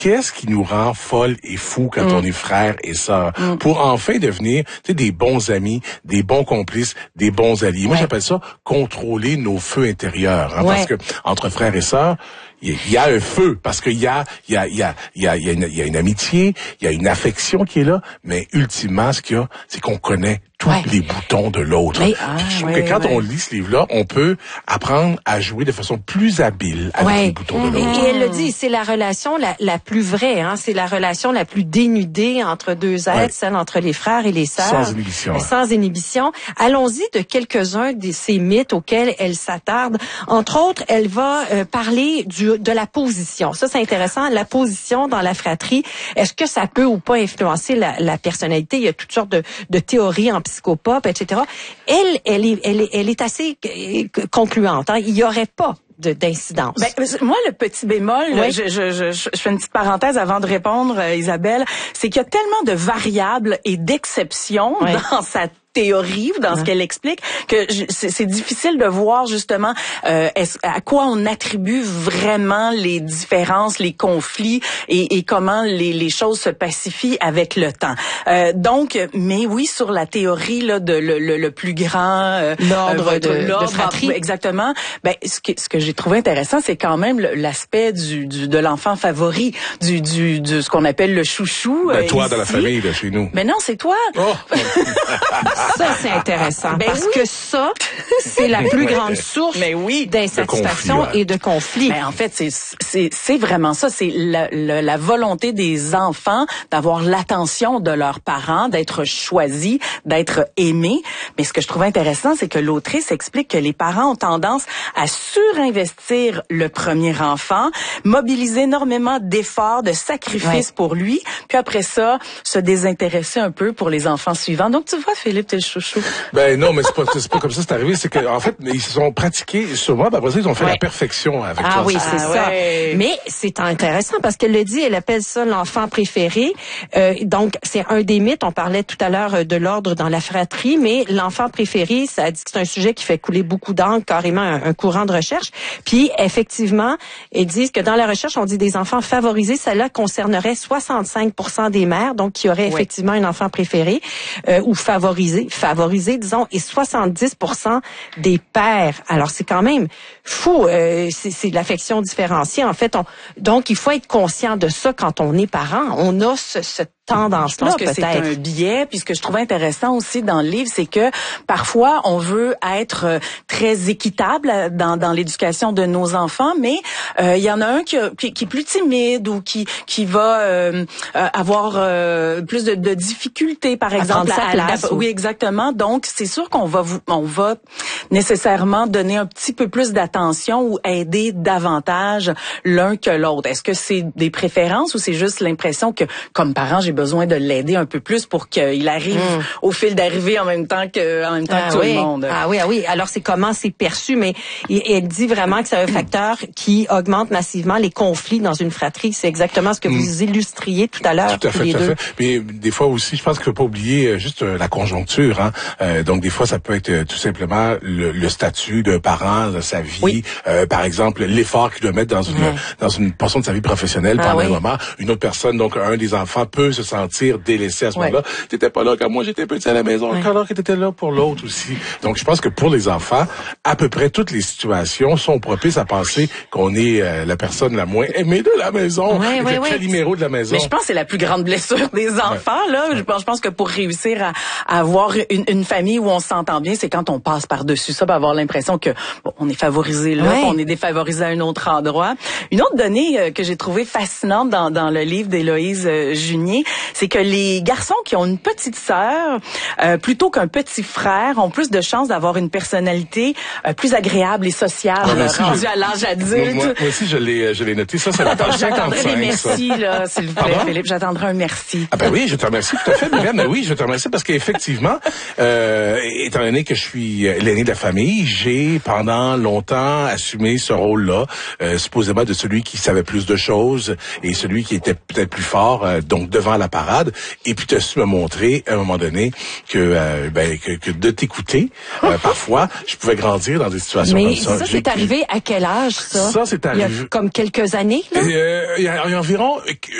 qu'est-ce qui nous rend folles et fous quand on est frères et sœurs, pour enfin devenir des bons amis, des bons complices, des bons alliés. Moi, j'appelle ça contrôler nos feux intérieurs, parce que entre frères et sœurs, il y a un feu, parce qu'il y a une amitié, il y a une affection qui est là, mais ultimement, ce qu'il y a, c'est qu'on connaît tous les boutons de l'autre. Je trouve que quand on lit ce livre-là, on peut apprendre à jouer de façon plus habile avec les boutons de l'autre. Et elle le dit, c'est la relation la plus vraie, c'est la relation la plus dénudée entre deux êtres, celle entre les frères et les sœurs. Sans inhibition. Sans inhibition. Allons-y de quelques-uns de ces mythes auxquels elle s'attarde. Entre autres, elle va parler de la position. Ça, c'est intéressant. La position dans la fratrie. Est-ce que ça peut ou pas influencer la personnalité? Il y a toutes sortes de théories en psychopop, etc. Elle est assez concluante. Il y aurait pas d'incidence. Moi, le petit bémol, je fais une petite parenthèse avant de répondre, Isabelle, c'est qu'il y a tellement de variables et d'exceptions dans sa théorie ou dans ce qu'elle explique que c'est difficile de voir justement à quoi on attribue vraiment les différences, les conflits et comment les choses se pacifient avec le temps. Donc, mais oui, sur la théorie là de le plus grand l'ordre de fratrie, exactement. Ce que j'ai trouvé intéressant, c'est quand même l'aspect de l'enfant favori, de ce qu'on appelle le chouchou. Toi, ici. dans la famille, là, chez nous. Mais non, c'est toi. Oh. Ça, c'est intéressant. Parce que ça, c'est la plus grande source d'insatisfaction et de conflit. En fait, c'est vraiment ça. C'est la volonté des enfants d'avoir l'attention de leurs parents, d'être choisis, d'être aimés. Mais ce que je trouve intéressant, c'est que l'autrice explique que les parents ont tendance à surinvestir le premier enfant, mobiliser énormément d'efforts, de sacrifices pour lui, puis après ça, se désintéresser un peu pour les enfants suivants. Donc, tu vois, Philippe, t'es le chouchou. Non, mais c'est pas comme ça c'est arrivé. C'est que en fait, ils se sont pratiqués sur moi. Après ça, ils ont fait la perfection avec toi. Oui, c'est ça. Ouais. Mais c'est intéressant parce qu'elle le dit, elle appelle ça l'enfant préféré. Donc, c'est un des mythes. On parlait tout à l'heure de l'ordre dans la fratrie, mais l'enfant préféré, ça dit que c'est un sujet qui fait couler beaucoup d'encre, carrément un courant de recherche. Puis, effectivement, ils disent que dans la recherche, on dit des enfants favorisés. Cela concernerait 65% des mères, donc qui auraient effectivement un enfant préféré ou favorisé, disons, et 70% des pères. Alors, c'est quand même fou. C'est de l'affection différenciée. En fait, donc, il faut être conscient de ça quand on est parent. On a cette tendance-là, peut-être. Je pense que c'est un biais. Puis ce que je trouve intéressant aussi dans le livre, c'est que parfois, on veut être très équitable dans l'éducation de nos enfants, mais il y en a un qui est plus timide ou qui va avoir plus de difficultés, par exemple. Oui, exactement. Donc, c'est sûr qu'on va nécessairement donner un petit peu plus d'attention ou aider davantage l'un que l'autre. Est-ce que c'est des préférences ou c'est juste l'impression que, comme parent, j'ai besoin de l'aider un peu plus pour qu'il arrive au fil d'arrivée en même temps que tout le monde. Ah oui. Alors, c'est comment c'est perçu, mais elle dit vraiment que c'est un facteur qui augmente massivement les conflits dans une fratrie. C'est exactement ce que vous illustriez tout à l'heure. Tout à fait. Mais des fois aussi, je pense qu'il faut pas oublier juste la conjoncture. Donc, des fois, ça peut être tout simplement le statut d'un parent, de sa vie. Oui. Par exemple, l'effort qu'il doit mettre dans une portion de sa vie professionnelle pendant un moment. Une autre personne, donc un des enfants, peut se sentir délaissé à ce moment-là. T'étais pas là quand moi j'étais petit à la maison, alors que t'étais là pour l'autre aussi. Donc, je pense que pour les enfants, à peu près toutes les situations sont propices à penser qu'on est la personne la moins aimée de la maison, le caliméro de la maison. Mais je pense que c'est la plus grande blessure des enfants, là. Je pense que pour réussir à avoir une famille où on s'entend bien, c'est quand on passe par-dessus ça, avoir l'impression que on est favorisé là, on est défavorisé à un autre endroit. Une autre donnée que j'ai trouvée fascinante dans le livre d'Héloïse Junier, c'est que les garçons qui ont une petite sœur, plutôt qu'un petit frère, ont plus de chances d'avoir une personnalité plus agréable et sociale, rendue à l'âge adulte. Moi aussi, je l'ai noté. Ça, c'est la page 55. J'attendrai des merci, là, s'il vous plaît, Philippe. J'attendrai un merci. Ah ben oui, je te remercie tout à fait, Myriam. Mais oui, je te remercie parce qu'effectivement, étant donné que je suis l'aîné de la famille, j'ai pendant longtemps assumé ce rôle-là, supposément de celui qui savait plus de choses et celui qui était peut-être plus fort, donc devant la parade. Et puis tu as su me montrer à un moment donné que de t'écouter, parfois, je pouvais grandir dans des situations comme ça. Mais ça, c'est arrivé à quel âge, ça? Ça, c'est arrivé. Il y a comme quelques années, là? Il y a environ